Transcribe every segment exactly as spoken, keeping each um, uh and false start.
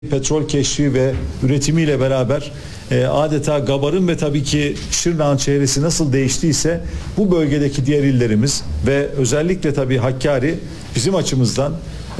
Petrol keşfi ve üretimiyle beraber e, adeta Gabar'ın ve tabii ki Şırnak'ın çehresi nasıl değiştiyse bu bölgedeki diğer illerimiz ve özellikle tabii Hakkari bizim açımızdan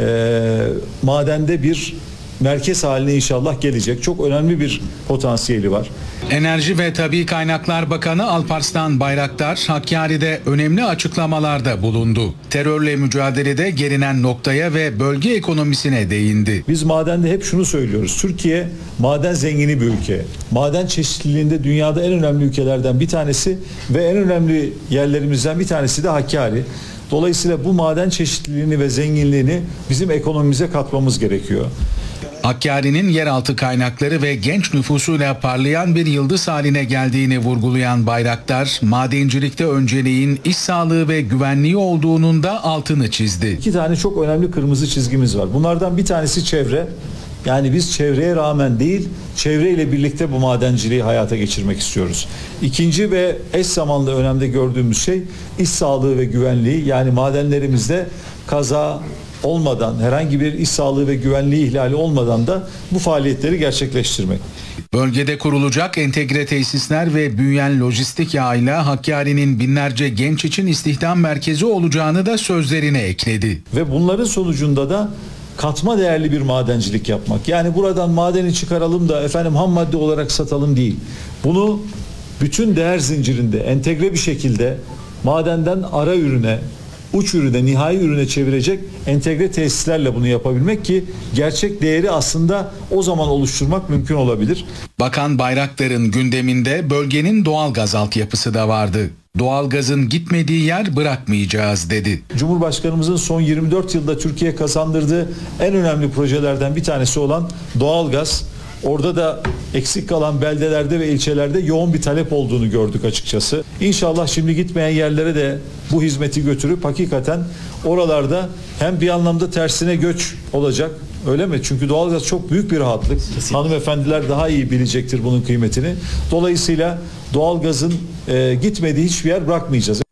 e, madende bir merkez haline inşallah gelecek. Çok önemli bir potansiyeli var. Enerji ve Tabii Kaynaklar Bakanı Alparslan Bayraktar, Hakkari'de önemli açıklamalarda bulundu. Terörle mücadelede gelinen noktaya ve bölge ekonomisine değindi. Biz madende hep şunu söylüyoruz. Türkiye maden zengini bir ülke. Maden çeşitliliğinde dünyada en önemli ülkelerden bir tanesi ve en önemli yerlerimizden bir tanesi de Hakkari. Dolayısıyla bu maden çeşitliliğini ve zenginliğini bizim ekonomimize katmamız gerekiyor. Hakkari'nin yeraltı kaynakları ve genç nüfusuyla parlayan bir yıldız haline geldiğini vurgulayan Bayraktar, madencilikte önceliğin iş sağlığı ve güvenliği olduğunun da altını çizdi. İki tane çok önemli kırmızı çizgimiz var. Bunlardan bir tanesi çevre. Yani biz çevreye rağmen değil, çevreyle birlikte bu madenciliği hayata geçirmek istiyoruz. İkinci ve eş zamanlı önemde gördüğümüz şey iş sağlığı ve güvenliği. Yani madenlerimizde kaza olmadan, herhangi bir iş sağlığı ve güvenliği ihlali olmadan da bu faaliyetleri gerçekleştirmek. Bölgede kurulacak entegre tesisler ve büyüyen lojistik ağıyla Hakkari'nin binlerce genç için istihdam merkezi olacağını da sözlerine ekledi. Ve bunların sonucunda da katma değerli bir madencilik yapmak. Yani buradan madeni çıkaralım da efendim ham madde olarak satalım değil. Bunu bütün değer zincirinde entegre bir şekilde madenden ara ürüne, uç ürüne, nihai ürüne çevirecek entegre tesislerle bunu yapabilmek ki gerçek değeri aslında o zaman oluşturmak mümkün olabilir. Bakan Bayraktar'ın gündeminde bölgenin doğal gaz altyapısı da vardı. Doğalgazın gitmediği yer bırakmayacağız dedi. Cumhurbaşkanımızın son yirmi dört yılda Türkiye kazandırdığı en önemli projelerden bir tanesi olan doğalgaz. Orada da eksik kalan beldelerde ve ilçelerde yoğun bir talep olduğunu gördük açıkçası. İnşallah şimdi gitmeyen yerlere de bu hizmeti götürüp hakikaten oralarda hem bir anlamda tersine göç olacak. Öyle mi? Çünkü doğalgaz çok büyük bir rahatlık. Kesinlikle. Hanımefendiler daha iyi bilecektir bunun kıymetini. Dolayısıyla doğalgazın e, gitmediği hiçbir yer bırakmayacağız.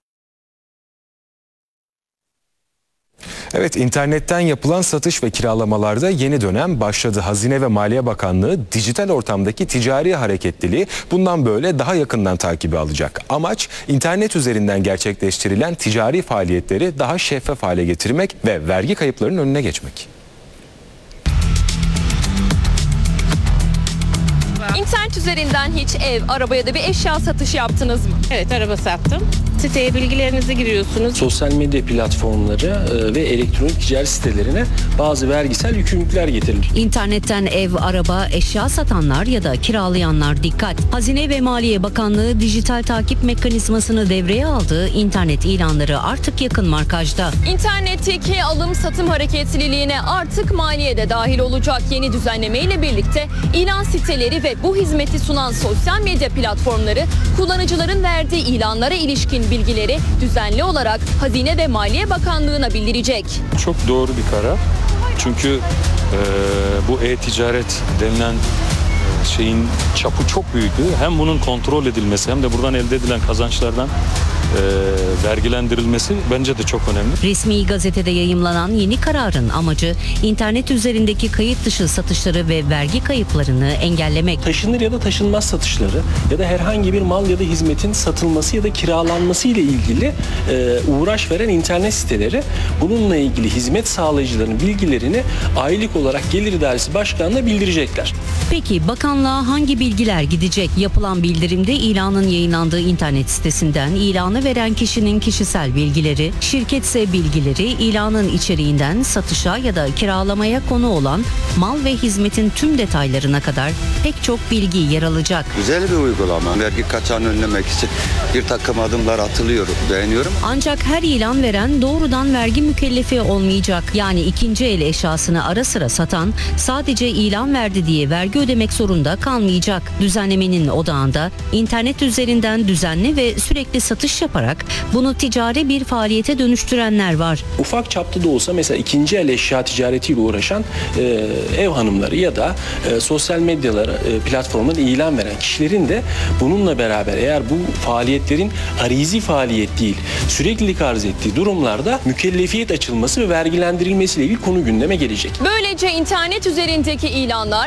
Evet, internetten yapılan satış ve kiralamalarda yeni dönem başladı. Hazine ve Maliye Bakanlığı dijital ortamdaki ticari hareketliliği bundan böyle daha yakından takibi alacak. Amaç internet üzerinden gerçekleştirilen ticari faaliyetleri daha şeffaf hale getirmek ve vergi kayıplarının önüne geçmek. İnternet üzerinden hiç ev, araba ya da bir eşya satışı yaptınız mı? Evet, araba sattım. Siteye bilgilerinizi giriyorsunuz. Sosyal medya platformları ve elektronik ticaret sitelerine bazı vergisel yükümlülükler getirilir. İnternetten ev, araba, eşya satanlar ya da kiralayanlar dikkat. Hazine ve Maliye Bakanlığı dijital takip mekanizmasını devreye aldığı internet ilanları artık yakın markajda. İnternetteki alım satım hareketliliğine artık maliye de dahil olacak. Yeni düzenleme ile birlikte ilan siteleri ve bu hizmeti sunan sosyal medya platformları kullanıcıların verdiği ilanlara ilişkin bilgileri düzenli olarak Hazine ve Maliye Bakanlığı'na bildirecek. Çok doğru bir karar. Çünkü e, bu e-ticaret denilen e, şeyin çapı çok büyüdü. Hem bunun kontrol edilmesi hem de buradan elde edilen kazançlardan e, vergilendirilmesi bence de çok önemli. Resmi gazetede yayımlanan yeni kararın amacı internet üzerindeki kayıt dışı satışları ve vergi kayıplarını engellemek. Taşınır ya da taşınmaz satışları ya da herhangi bir mal ya da hizmetin satılması ya da kiralanması ile ilgili e, uğraş veren internet siteleri bununla ilgili hizmet sağlayıcıların bilgilerini aylık olarak Gelir İdaresi Başkanlığı'na bildirecekler. Peki bakanlığa hangi bilgiler gidecek? Yapılan bildirimde ilanın yayınlandığı internet sitesinden ilanı veren kişinin kişisel bilgileri, şirketse bilgileri, ilanın içeriğinden satışa ya da kiralamaya konu olan mal ve hizmetin tüm detaylarına kadar pek çok bilgi yer alacak. Güzel bir uygulama. Vergi kaçağını önlemek için bir takım adımlar atılıyor, beğeniyorum. Ancak her ilan veren doğrudan vergi mükellefi olmayacak. Yani ikinci el eşyasını ara sıra satan sadece ilan verdi diye vergi ödemek zorunda kalmayacak. Düzenlemenin odağında internet üzerinden düzenli ve sürekli satış satış yaparak bunu ticari bir faaliyete dönüştürenler var. Ufak çapta da olsa mesela ikinci el eşya ticaretiyle uğraşan e, ev hanımları ya da e, sosyal medyalara, e, platformlara ilan veren kişilerin de bununla beraber eğer bu faaliyetlerin arizi faaliyet değil, süreklilik arz ettiği durumlarda mükellefiyet açılması ve vergilendirilmesiyle ilgili konu gündeme gelecek. Böylece internet üzerindeki ilanlar